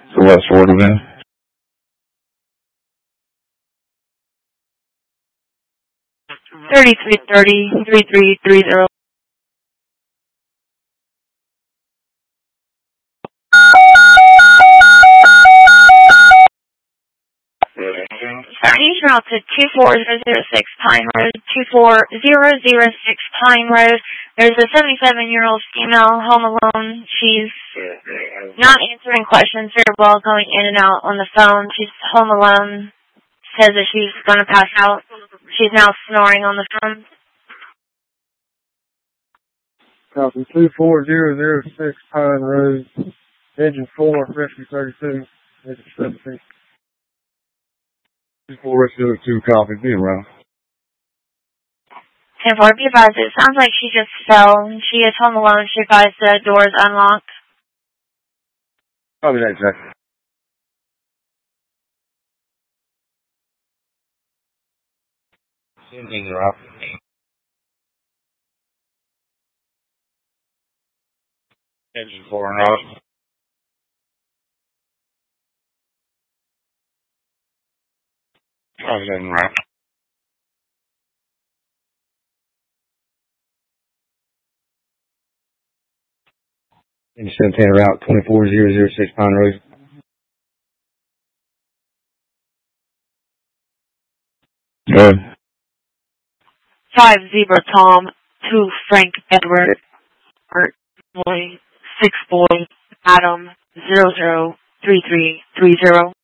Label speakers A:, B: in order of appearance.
A: The last word again.
B: $3330-3330. Sorry, route to 24006 Pine Road, 24006 Pine Road. There's a 77-year-old female home alone. She's not answering questions very well, going in and out on the phone. She's home alone. Says that she's going to pass out. She's now snoring on the phone.
C: Copy 24006 Pine Road, engine 4, rescue 32, engine 17.
A: 4 rescue 2 copy, be around.
B: 10-4, be advised, it sounds like she just fell. She is home alone. She advised the door is unlocked.
A: Copy that, Jack. Engines are up. Engine 4 and up. Copy that and wrap. Engine 17 route 24006 Pine Road. Good.
B: 5 Zebra Tom, 2 Frank Edward, 6 boy Adam 003330.